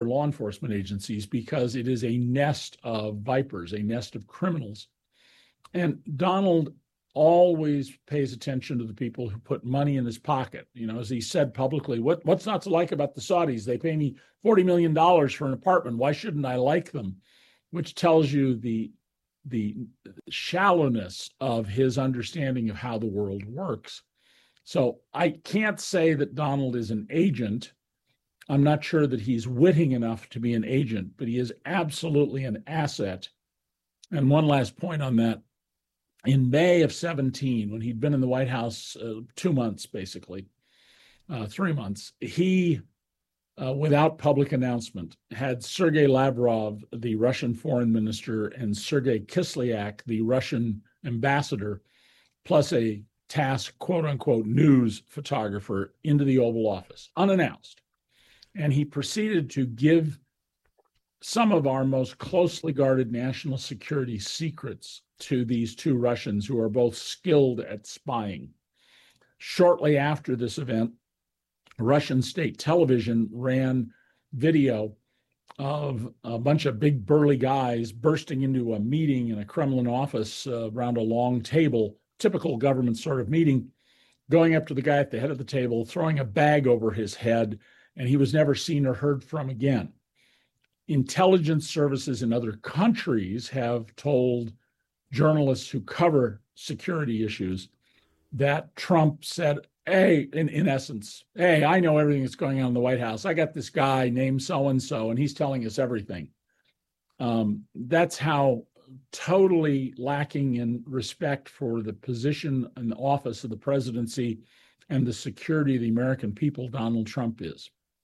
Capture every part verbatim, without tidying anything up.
law enforcement agencies because it is a nest of vipers, a nest of criminals. And Donald always pays attention to the people who put money in his pocket. You know, as he said publicly, what, what's not to like about the Saudis? They pay me forty million dollars for an apartment. Why shouldn't I like them? Which tells you the, the shallowness of his understanding of how the world works. So I can't say that Donald is an agent. I'm not sure that he's witting enough to be an agent, but he is absolutely an asset. And one last point on that. In May of seventeen, when he'd been in the White House uh, two months, basically, uh, three months, he, uh, without public announcement, had Sergei Lavrov, the Russian foreign minister, and Sergei Kislyak, the Russian ambassador, plus a task, quote unquote, news photographer into the Oval Office, unannounced. And he proceeded to give some of our most closely guarded national security secrets to these two Russians who are both skilled at spying. Shortly after this event, Russian state television ran video of a bunch of big burly guys bursting into a meeting in a Kremlin office uh, around a long table, typical government sort of meeting, going up to the guy at the head of the table, throwing a bag over his head, and he was never seen or heard from again. Intelligence services in other countries have told journalists who cover security issues that Trump said, hey, in, in essence, hey, I know everything that's going on in the White House. I got this guy named so-and-so, and he's telling us everything. Um, that's how totally lacking in respect for the position and the office of the presidency and the security of the American people Donald Trump is.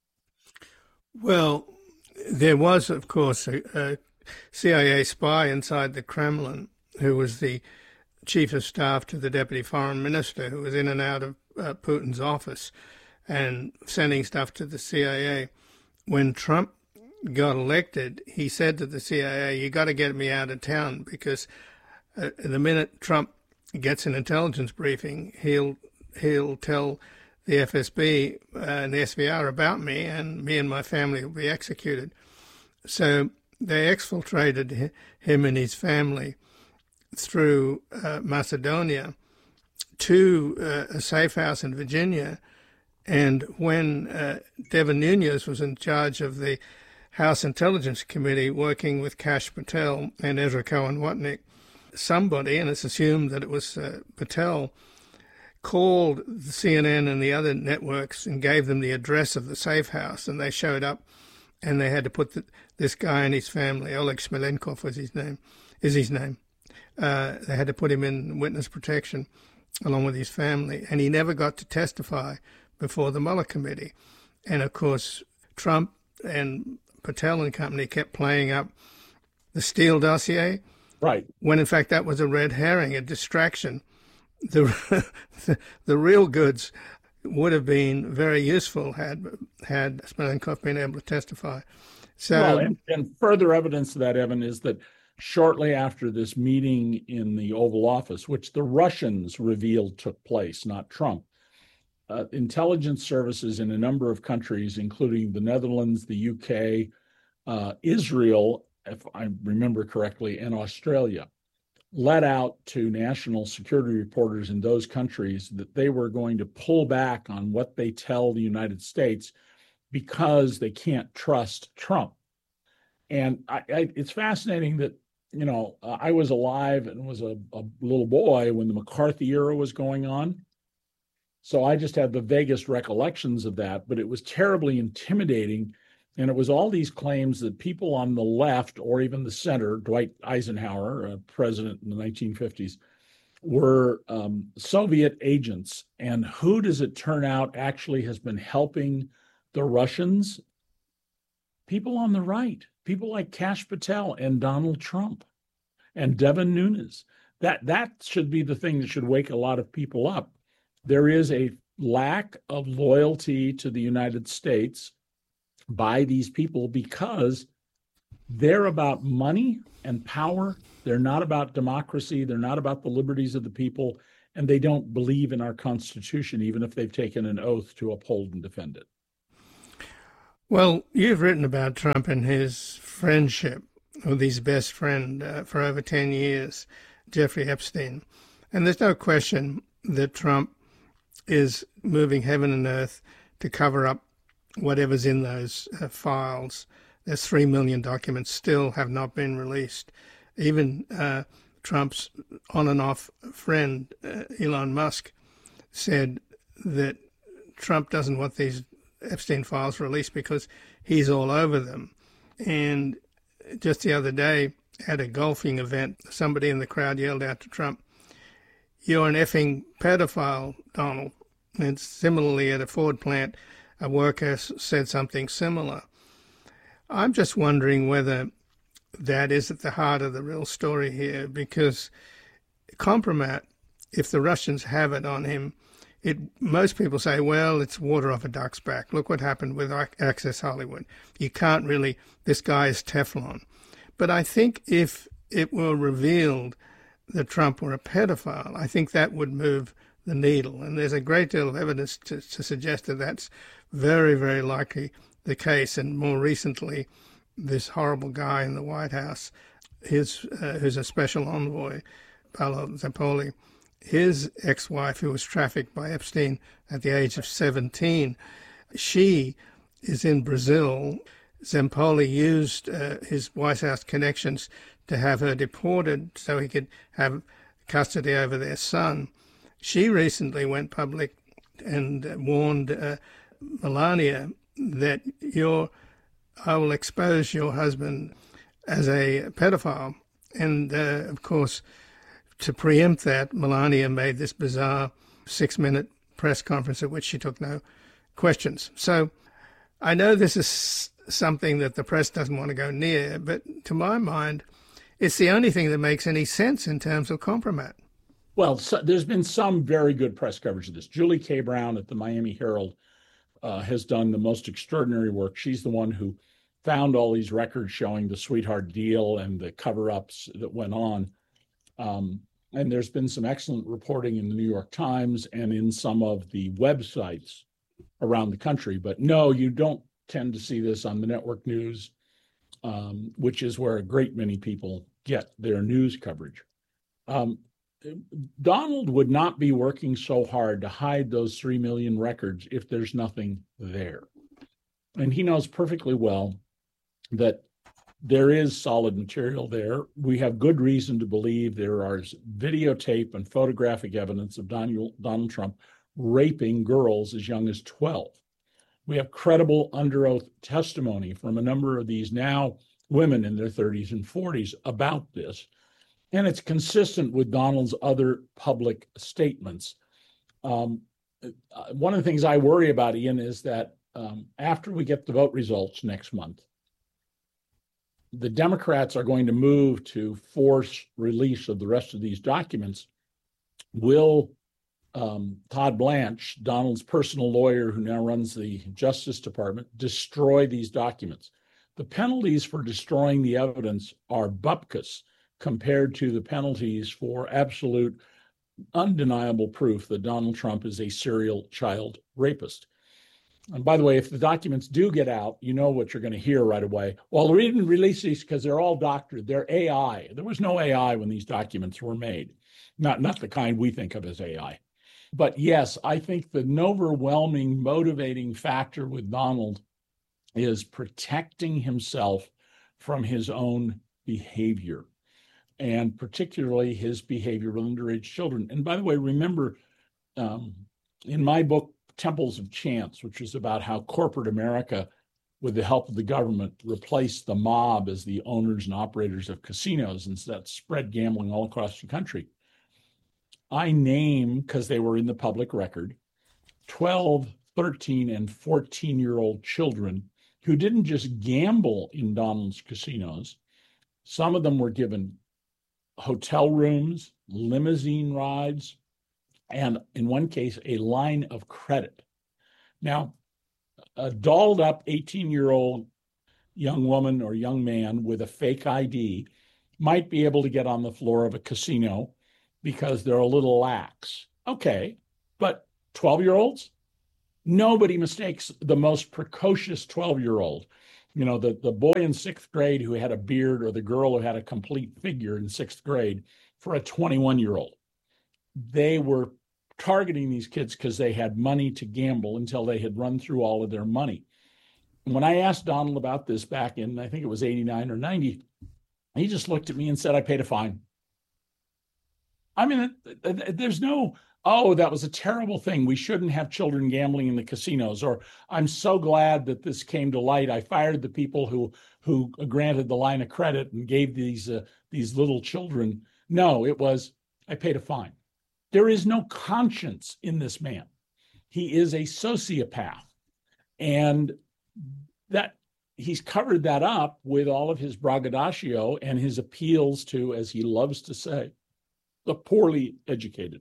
Well, there was, of course, a, a C I A spy inside the Kremlin who was the chief of staff to the deputy foreign minister, who was in and out of uh, Putin's office and sending stuff to the C I A. When Trump got elected, he said to the C I A, you got to get me out of town, because uh, the minute Trump gets an intelligence briefing, he'll he'll tell the F S B and the S V R about me, and me and my family will be executed. So they exfiltrated him and his family through uh, Macedonia to uh, a safe house in Virginia. And when uh, Devin Nunes was in charge of the House Intelligence Committee, working with Kash Patel and Ezra Cohen Watnick, somebody, and it's assumed that it was uh, Patel, called the C N N and the other networks and gave them the address of the safe house, and they showed up, and they had to put the, this guy and his family, Oleg Smolenkov was his name, is his name. Uh, they had to put him in witness protection along with his family, and he never got to testify before the Mueller committee. And of course, Trump and Patel and company kept playing up the Steele dossier, right? When in fact that was a red herring, a distraction. The the, the real goods would have been very useful had had Smolenkov been able to testify. So, well, and, and further evidence of that, Evan, is that shortly after this meeting in the Oval Office, which the Russians revealed took place, not Trump, uh, intelligence services in a number of countries, including the Netherlands, the U K, uh, Israel, if I remember correctly, and Australia, let out to national security reporters in those countries that they were going to pull back on what they tell the United States because they can't trust Trump. And I, I, it's fascinating that, you know, uh, I was alive and was a, a little boy when the McCarthy era was going on. So I just have the vaguest recollections of that, but it was terribly intimidating. And it was all these claims that people on the left or even the center, Dwight Eisenhower, a president in the nineteen fifties, were um, Soviet agents. And who does it turn out actually has been helping the Russians? People on the right, people like Kash Patel and Donald Trump and Devin Nunes. That, that should be the thing that should wake a lot of people up. There is a lack of loyalty to the United States by these people because they're about money and power. They're not about democracy. They're not about the liberties of the people. And they don't believe in our Constitution, even if they've taken an oath to uphold and defend it. Well, you've written about Trump and his friendship with his best friend uh, for over ten years, Jeffrey Epstein. And there's no question that Trump is moving heaven and earth to cover up whatever's in those uh, files. There's three million documents still have not been released. Even uh, Trump's on and off friend, uh, Elon Musk, said that Trump doesn't want these Epstein files released because he's all over them. And just the other day at a golfing event, somebody in the crowd yelled out to Trump, "You're an effing pedophile, Donald." And similarly at a Ford plant, a worker said something similar. I'm just wondering whether that is at the heart of the real story here, because Compromat, if the Russians have it on him, It, most people say, well, it's water off a duck's back. Look what happened with Access Hollywood. You can't really, this guy is Teflon. But I think if it were revealed that Trump were a pedophile, I think that would move the needle. And there's a great deal of evidence to, to suggest that that's very, very likely the case. And more recently, this horrible guy in the White House, his, uh, who's a special envoy, Paolo Zampoli, his ex-wife, who was trafficked by Epstein at the age of seventeen, she is in Brazil. Zampoli used uh, his White House connections to have her deported so he could have custody over their son. She recently went public and warned uh, Melania that your, I will expose your husband as a pedophile. And, uh, of course, to preempt that, Melania made this bizarre six-minute press conference at which she took no questions. So I know this is something that the press doesn't want to go near, but to my mind, it's the only thing that makes any sense in terms of Compromat. Well, so, there's been some very good press coverage of this. Julie K. Brown at the Miami Herald uh, has done the most extraordinary work. She's the one who found all these records showing the sweetheart deal and the cover-ups that went on. Um, and there's been some excellent reporting in the New York Times and in some of the websites around the country. But no, you don't tend to see this on the network news, um, which is where a great many people get their news coverage. Um, Donald would not be working so hard to hide those three million records if there's nothing there. And he knows perfectly well that there is solid material there. We have good reason to believe there are videotape and photographic evidence of Donald, Donald Trump raping girls as young as twelve. We have credible under oath testimony from a number of these now women in their thirties and forties about this. And it's consistent with Donald's other public statements. Um, one of the things I worry about, Ian, is that um, after we get the vote results next month, the Democrats are going to move to force release of the rest of these documents. Will um, Todd Blanche, Donald's personal lawyer who now runs the Justice Department, destroy these documents? The penalties for destroying the evidence are bupkis compared to the penalties for absolute, undeniable proof that Donald Trump is a serial child rapist. And by the way, if the documents do get out, you know what you're going to hear right away. Well, we didn't release these because they're all doctored. They're A I. There was no A I when these documents were made, not, not the kind we think of as A I. But yes, I think the overwhelming motivating factor with Donald is protecting himself from his own behavior, and particularly his behavior with underage children. And by the way, remember, um, in my book, Temples of Chance, which is about how corporate America, with the help of the government, replaced the mob as the owners and operators of casinos, and that spread gambling all across the country. I name, because they were in the public record, twelve, thirteen, and fourteen-year-old children who didn't just gamble in Donald's casinos. Some of them were given hotel rooms, limousine rides, and in one case, a line of credit. Now, a dolled up eighteen-year-old young woman or young man with a fake I D might be able to get on the floor of a casino because they're a little lax. Okay, but twelve-year-olds? Nobody mistakes the most precocious twelve-year-old, you know, the, the boy in sixth grade who had a beard or the girl who had a complete figure in sixth grade for a twenty-one-year-old. They were targeting these kids because they had money to gamble until they had run through all of their money. When I asked Donald about this back in, I think it was eighty-nine or ninety, he just looked at me and said, I paid a fine. I mean, there's no, oh, that was a terrible thing. We shouldn't have children gambling in the casinos. Or I'm so glad that this came to light. I fired the people who who granted the line of credit and gave these uh, these little children. No, it was, I paid a fine. There is no conscience in this man. He is a sociopath. And that he's covered that up with all of his braggadocio and his appeals to, as he loves to say, the poorly educated.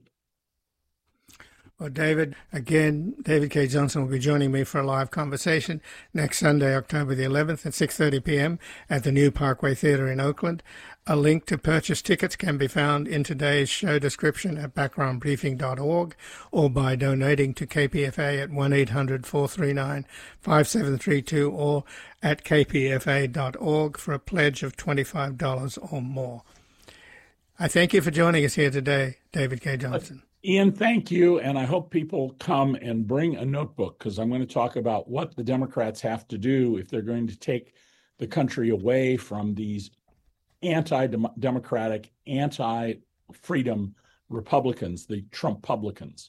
Well, David, again, David Cay Johnston will be joining me for a live conversation next Sunday, October the eleventh at six thirty p.m. at the New Parkway Theatre in Oakland. A link to purchase tickets can be found in today's show description at background briefing dot org or by donating to K P F A at one eight hundred, four three nine, five seven three two or at k p f a dot org for a pledge of twenty-five dollars or more. I thank you for joining us here today, David Cay Johnston. Ian, thank you. And I hope people come and bring a notebook, because I'm going to talk about what the Democrats have to do if they're going to take the country away from these anti-democratic, anti-freedom Republicans, the Trump-publicans.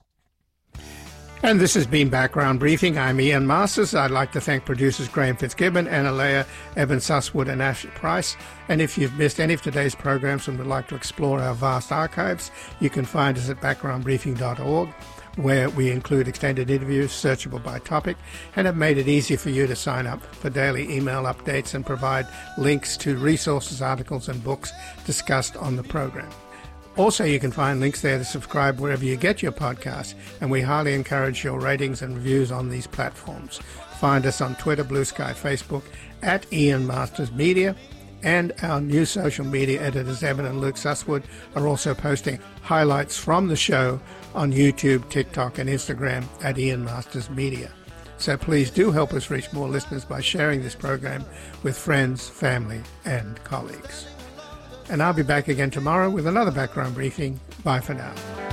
And this has been Background Briefing. I'm Ian Masters. I'd like to thank producers Graham Fitzgibbon, Anna Leah, Evan Susswood and Ashley Price. And if you've missed any of today's programs and would like to explore our vast archives, you can find us at background briefing dot org, where we include extended interviews searchable by topic and have made it easy for you to sign up for daily email updates and provide links to resources, articles and books discussed on the program. Also, you can find links there to subscribe wherever you get your podcasts, and we highly encourage your ratings and reviews on these platforms. Find us on Twitter, Blue Sky, Facebook, at Ian Masters Media, and our new social media editors, Evan and Luke Susswood, are also posting highlights from the show on YouTube, TikTok, and Instagram at Ian Masters Media. So please do help us reach more listeners by sharing this program with friends, family, and colleagues. And I'll be back again tomorrow with another background briefing. Bye for now.